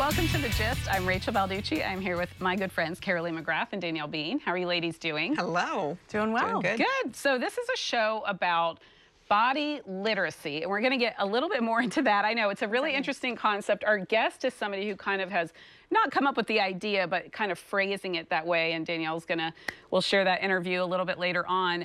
welcome to The Gist. I'm Rachel Balducci. I'm here with my good friends, Carolee McGrath and Danielle Bean. How are you ladies doing? Hello. Doing well. Doing Good. So this is a show about body literacy, and we're going to get a little bit more into that. I know it's a really interesting concept. Our guest is somebody who kind of has not come up with the idea, but kind of phrasing it that way, and Danielle's we'll share that interview a little bit later on.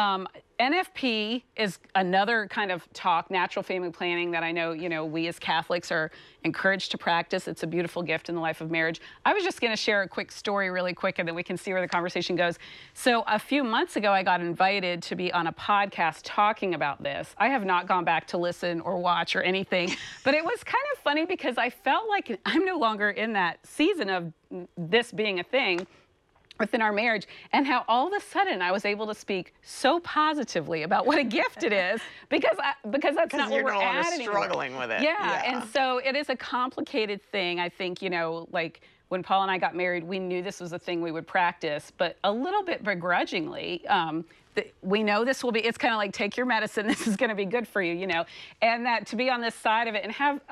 NFP is another kind of talk, natural family planning, that I know, we as Catholics are encouraged to practice. It's a beautiful gift in the life of marriage. I was just going to share a quick story really quick, and then we can see where the conversation goes. So a few months ago, I got invited to be on a podcast talking about this. I have not gone back to listen or watch or anything, but it was kind of funny because I felt like I'm no longer in that season of this being a thing within our marriage, and how all of a sudden I was able to speak so positively about what a gift it is, because that's not what we're at anymore. Struggling with it. Yeah, and so it is a complicated thing. I think, like when Paul and I got married, we knew this was a thing we would practice, but a little bit begrudgingly. We know this will be, it's kind of like, take your medicine, this is going to be good for you, and that to be on this side of it and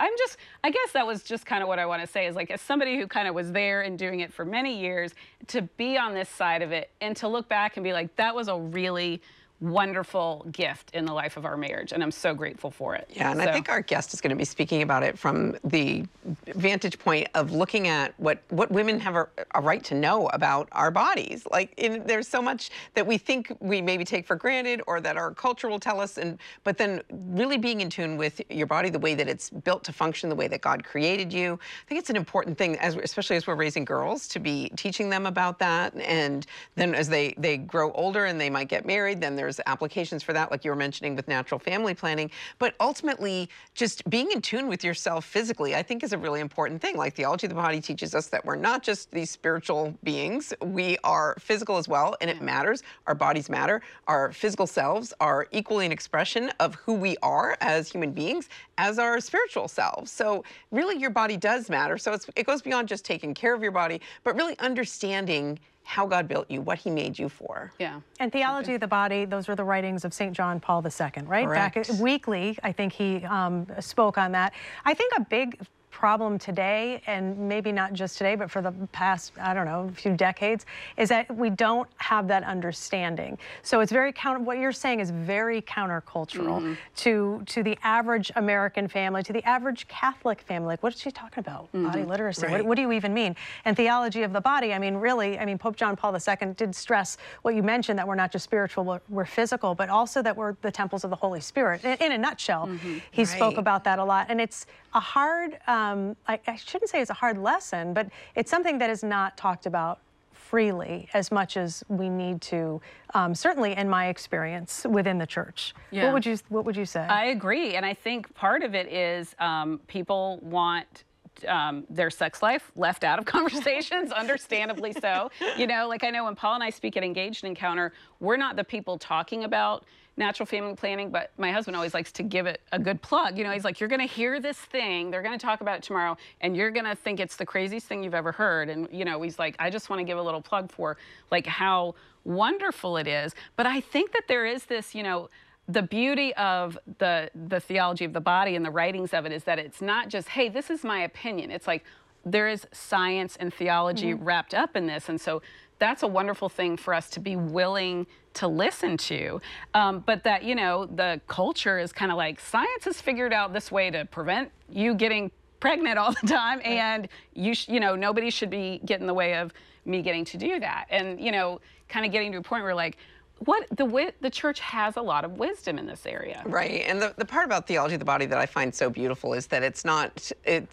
I guess that was just kind of what I want to say is, like, as somebody who kind of was there and doing it for many years, to be on this side of it and to look back and be like, that was a really wonderful gift in the life of our marriage, and I'm so grateful for it. Yeah, and I think our guest is going to be speaking about it from the vantage point of looking at what women have a right to know about our bodies. Like, there's so much that we think we maybe take for granted, or that our culture will tell us, but then really being in tune with your body, the way that it's built to function, the way that God created you. I think it's an important thing, especially as we're raising girls, to be teaching them about that. And then as they grow older and they might get married, then there's applications for that, like you were mentioning with natural family planning. But ultimately, just being in tune with yourself physically, I think, is a really important thing. Like, Theology of the Body teaches us that we're not just these spiritual beings, we are physical as well, and it matters. Our bodies matter. Our physical selves are equally an expression of who we are as human beings, as our spiritual selves. So really, your body does matter. So it goes beyond just taking care of your body, but really understanding how God built you, what he made you for. Yeah. And Theology of the Body, those were the writings of St. John Paul II, right? Correct. Back weekly, I think he spoke on that. I think a big problem today, and maybe not just today, but for the past, I don't know, few decades, is that we don't have that understanding. So it's very what you're saying is very countercultural to the average American family, to the average Catholic family. Like, what is she talking about? Body literacy. Right. What do you even mean? And Theology of the Body, I mean, really, Pope John Paul II did stress what you mentioned, that we're not just spiritual, we're physical, but also that we're the temples of the Holy Spirit. In a nutshell, he spoke about that a lot. And it's a hard, I shouldn't say it's a hard lesson, but it's something that is not talked about freely as much as we need to, certainly in my experience within the church. Yeah. What would you say? I agree, and I think part of it is people want their sex life left out of conversations, understandably so. Like, I know when Paul and I speak at Engaged Encounter, we're not the people talking about natural family planning, but my husband always likes to give it a good plug. He's like, you're going to hear this thing, they're going to talk about it tomorrow, and you're going to think it's the craziest thing you've ever heard. And, he's like, I just want to give a little plug for, like, how wonderful it is. But I think that there is this, the beauty of the Theology of the Body and the writings of it is that it's not just, hey, this is my opinion. It's like, there is science and theology wrapped up in this. And so that's a wonderful thing for us to be willing to listen to. But that, the culture is kind of like, science has figured out this way to prevent you getting pregnant all the time. And nobody should be getting in the way of me getting to do that. And, kind of getting to a point where, like, the church has a lot of wisdom in this area. Right, and the part about Theology of the Body that I find so beautiful is that it's not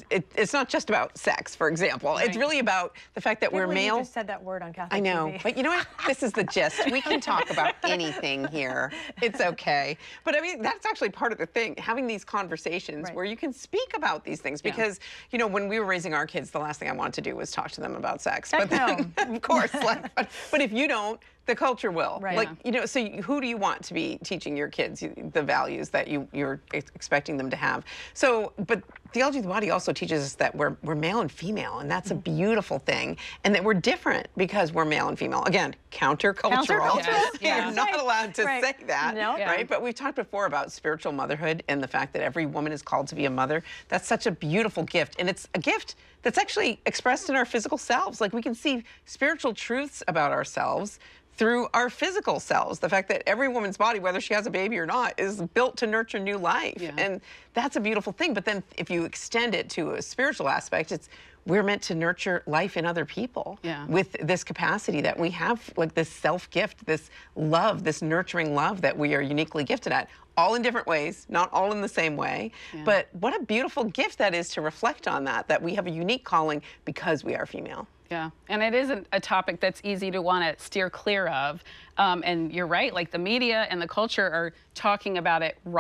just about sex, for example. Right. It's really about the fact that we're male. You just said that word on Catholic I know, TV. But you know what? This is the gist. We can talk about anything here. It's okay. But that's actually part of the thing, having these conversations where you can speak about these things. Because, when we were raising our kids, the last thing I wanted to do was talk to them about sex. But then, of course, but if you don't, The culture will. Right. Like, Yeah. you know, so who do you want to be teaching your kids the values that you're expecting them to have? So, but theology of the body also teaches us that we're male and female, and that's a beautiful thing, and that we're different because we're male and female. Again, countercultural. Countercultural. Yes, yeah. You're not allowed to Right. say that, No. Yeah. right? But we've talked before about spiritual motherhood and the fact that every woman is called to be a mother. That's such a beautiful gift, and it's a gift that's actually expressed in our physical selves. Like, we can see spiritual truths about ourselves through our physical selves. The fact that every woman's body, whether she has a baby or not, is built to nurture new life. Yeah. And that's a beautiful thing. But then if you extend it to a spiritual aspect, we're meant to nurture life in other people Yeah. with this capacity that we have, like this self-gift, this love, this nurturing love that we are uniquely gifted at, all in different ways, not all in the same way. Yeah. But what a beautiful gift that is to reflect on that we have a unique calling because we are female. Yeah, and it isn't a topic that's easy to want to steer clear of. And you're right, like the media and the culture are talking about it right